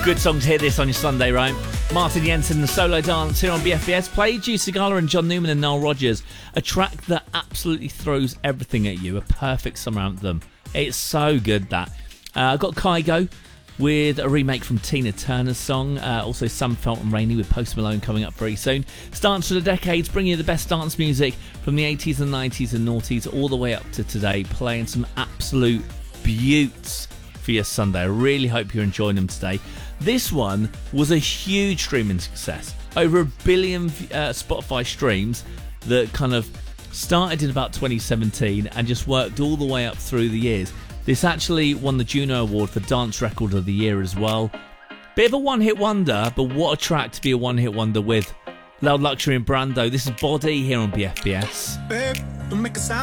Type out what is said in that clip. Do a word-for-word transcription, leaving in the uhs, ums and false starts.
Good song to hear this on your Sunday, right? Martin Jensen and the Solo Dance here on B F B S. Play Juicy Gala and John Newman and Nile Rodgers. A track that absolutely throws everything at you. A perfect summer anthem. It's so good, that. Uh, I've got Kygo with a remake from Tina Turner's song. Uh, also Sun Felt and Rainy with Post Malone coming up very soon. Dance for the Decades, bringing you the best dance music from the eighties and nineties and noughties all the way up to today. Playing some absolute beauts for your Sunday. I really hope you're enjoying them today. This one was a huge streaming success. Over a billion uh, Spotify streams that kind of started in about twenty seventeen and just worked all the way up through the years. This actually won the Juno Award for Dance Record of the Year as well. Bit of a one-hit wonder, but what a track to be a one-hit wonder with. Loud Luxury and Brando. This is Body here on B F B S. Babe, don't make a sound.